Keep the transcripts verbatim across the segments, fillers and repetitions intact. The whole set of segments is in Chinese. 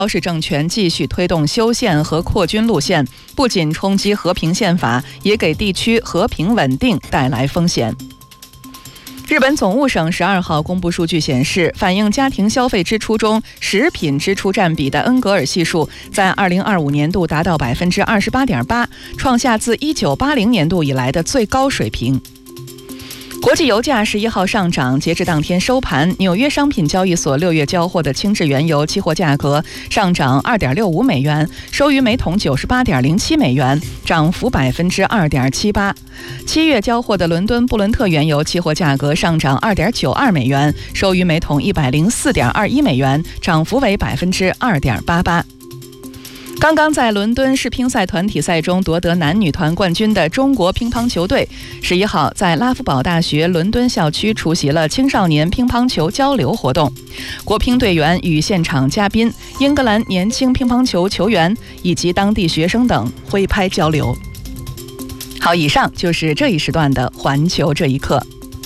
保氏政权继续推动修宪和扩军路线，不仅冲击和平宪法，也给地区和平稳定带来风险。日本总务省十二号公布数据显示，反映家庭消费支出中食品支出占比的恩格尔系数在二零二五年度达到百分之二十八点八，创下自一九八零年度以来的最高水平。国际油价十一号上涨，截至当天收盘，纽约商品交易所六月交货的轻质原油期货价格上涨二点六五美元，收于每桶九十八点零七美元，涨幅百分之二点七八。七月交货的伦敦布伦特原油期货价格上涨二点九二美元，收于每桶一百零四点二一美元，涨幅为百分之二点八八。刚刚在伦敦世乒赛团体赛中夺得男女团冠军的中国乒乓球队，十一号在拉夫堡大学伦敦校区出席了青少年乒乓球交流活动。国乒队员与现场嘉宾、英格兰年轻乒乓球球员以及当地学生等挥拍交流。好，以上就是这一时段的环球这一刻。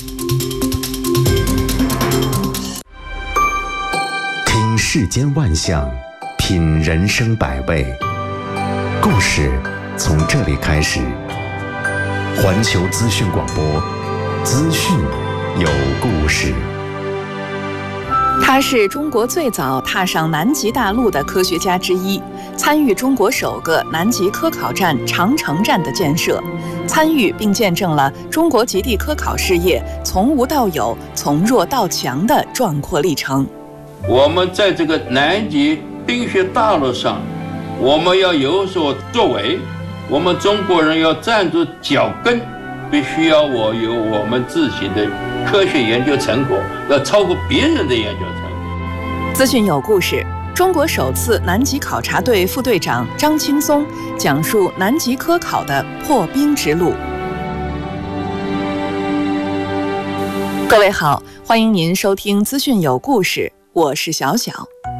听世间万象，品人生百味，故事从这里开始。环球资讯广播，资讯有故事。 他是中国最早踏上南极大陆的科学家之一，参与中国首个南极科考站长城站的建设，参与并见证了中国极地科考事业从无到有、从弱到强的壮阔历程。 我们在这个南极冰雪大陆上，我们要有所作为，我们中国人要站住脚跟，必须要我有我们自己的科学研究成果，要超过别人的研究成果。 资讯有故事，中国首次南极考察队副队长张青松讲述南极科考的破冰之路。各位好，欢迎您收听资讯有故事，我是小小。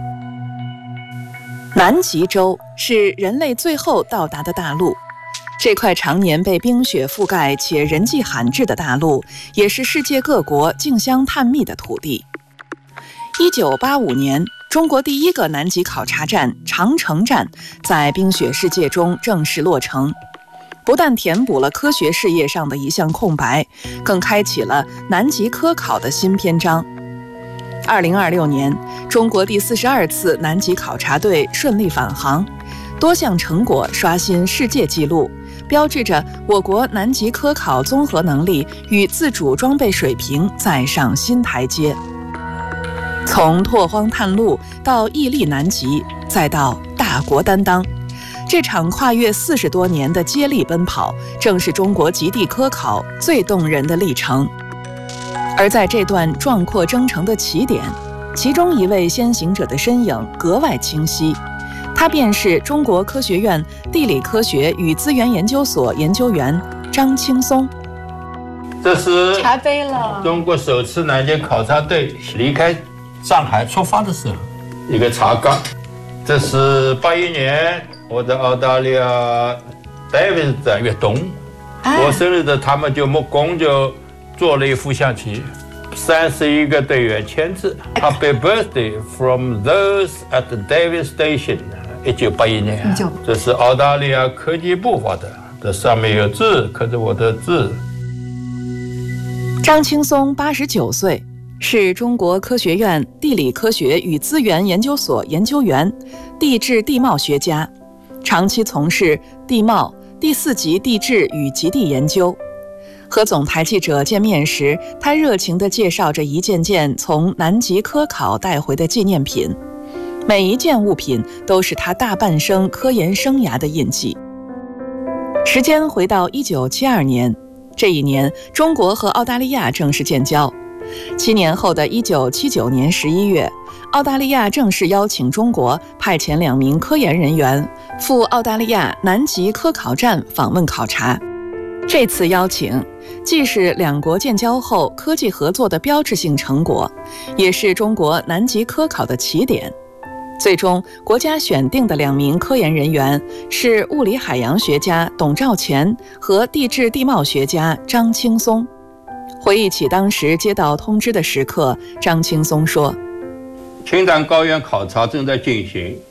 南极洲是人类最后到达的大陆，这块常年被冰雪覆盖且人迹罕至的大陆，也是世界各国竞相探秘的土地。一九八五年，中国第一个南极考察站长城站在冰雪世界中正式落成，不但填补了科学事业上的一项空白，更开启了南极科考的新篇章。二零二六年，中国第四十二次南极考察队顺利返航，多项成果刷新世界纪录，标志着我国南极科考综合能力与自主装备水平再上新台阶。从拓荒探路到屹立南极，再到大国担当，这场跨越四十多年的接力奔跑，正是中国极地科考最动人的历程。而在这段壮阔征程的起点，其中一位先行者的身影格外清晰，他便是中国科学院地理科学与资源研究所研究员张青松。 这是茶杯了。 中国首次南极考察队离开上海出发的时候，一个茶缸。这是八一年我在澳大利亚戴维斯站越冬， 啊、 我生日的他们就木工就做了一幅象棋，三十一个队员签字 Happy birthday from those at the Davis Station。 一九八一年，这是澳大利亚科技部发的，这上面有字，刻着我的字。 张青松八十九岁，是中国科学院地理科学与资源研究所研究员、地质地貌学家，长期从事地貌、第四级地质与极地研究。和总台记者见面时，他热情地介绍着一件件从南极科考带回的纪念品，每一件物品都是他大半生科研生涯的印记。时间回到一九七二年，这一年中国和澳大利亚正式建交。七年后的一九七九年十一月，澳大利亚正式邀请中国派遣两名科研人员赴澳大利亚南极科考站访问考察。这次邀请既是两国建交后科技合作的标志性成果，也是中国南极科考的起点。最终，国家选定的两名科研人员是物理海洋学家董兆乾和地质地貌学家张青松。回忆起当时接到通知的时刻，张青松说： 青藏高原考察正在进行，